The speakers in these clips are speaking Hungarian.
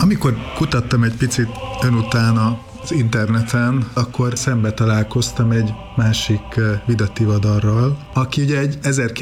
Amikor kutattam egy picit ön után az interneten, akkor szembe találkoztam egy másik Vida-Tivadarral, aki ugye egy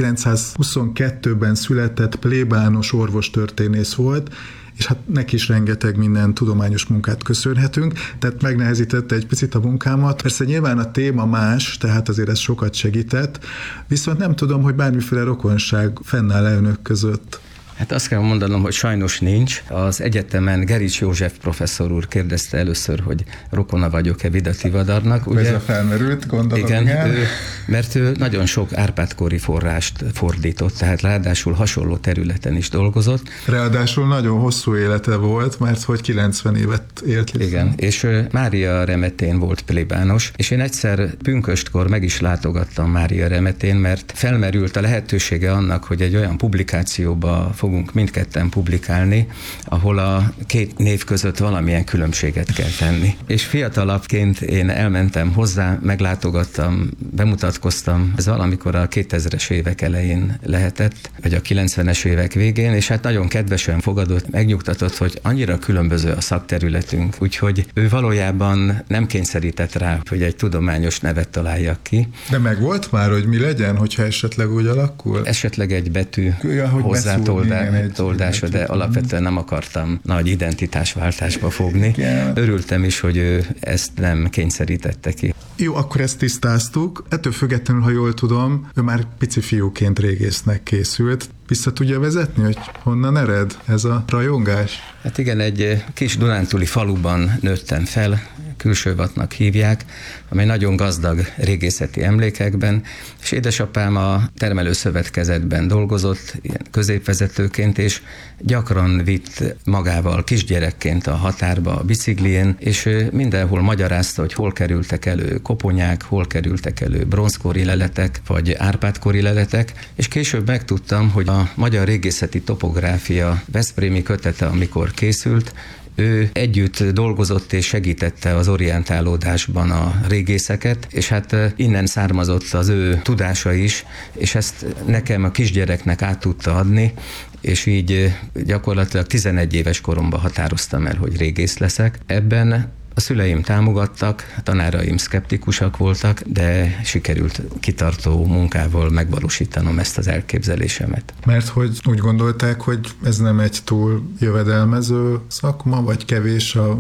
1922-ben született plébános orvostörténész volt, és hát neki is rengeteg minden tudományos munkát köszönhetünk, tehát megnehezítette egy picit a munkámat. Persze nyilván a téma más, tehát azért ez sokat segített, viszont nem tudom, hogy bármiféle rokonság fennáll-e önök között. Hát azt kell mondanom, hogy sajnos nincs. Az egyetemen Gerics József professzor úr kérdezte először, hogy rokona vagyok-e Vida-Tivadarnak. Ugye? Ez a felmerült, gondolom. Igen, mert ő nagyon sok Árpád-kori forrást fordított, tehát ráadásul hasonló területen is dolgozott. Ráadásul nagyon hosszú élete volt, mert hogy 90 évet élt. Igen, és Mária Remetén volt plébános, és én egyszer pünköstkor meg is látogattam Mária Remetén, mert felmerült a lehetősége annak, hogy egy olyan publikációba fogunk mindketten publikálni, ahol a két név között valamilyen különbséget kell tenni. És fiatalabbként én elmentem hozzá, meglátogattam, bemutatkoztam, ez valamikor a 2000-es évek elején lehetett, vagy a 90-es évek végén, és hát nagyon kedvesen fogadott, megnyugtatott, hogy annyira különböző a szakterületünk, úgyhogy ő valójában nem kényszerített rá, hogy egy tudományos nevet találjak ki. De megvolt már, hogy mi legyen, hogyha esetleg úgy alakul? Esetleg egy betű hozzátoldása, de alapvetően nem akartam nagy identitásváltásba fogni. Igen. Örültem is, hogy ő ezt nem kényszerítette ki. Jó, akkor ezt tisztáztuk. Ettől függetlenül, ha jól tudom, ő már pici fiúként régésznek készült. Vissza tudja vezetni, hogy honnan ered ez a rajongás? Hát igen, egy kis dunántúli faluban nőttem fel, Külsővatnak hívják, amely nagyon gazdag régészeti emlékekben, és édesapám a termelőszövetkezetben dolgozott, ilyen középvezetőként, és gyakran vitt magával kisgyerekként a határba a biciklijén, és mindenhol magyarázta, hogy hol kerültek elő koponyák, hol kerültek elő bronzkori leletek, vagy Árpád-kori leletek, és később megtudtam, hogy a magyar régészeti topográfia veszprémi kötete, amikor készült, ő együtt dolgozott és segítette az orientálódásban a régészeket, és hát innen származott az ő tudása is, és ezt nekem a kisgyereknek át tudta adni, és így gyakorlatilag 11 éves koromban határoztam el, hogy régész leszek. Ebben a szüleim támogattak, a tanáraim szkeptikusak voltak, de sikerült kitartó munkával megvalósítanom ezt az elképzelésemet. Mert hogy úgy gondolták, hogy ez nem egy túl jövedelmező szakma, vagy kevés a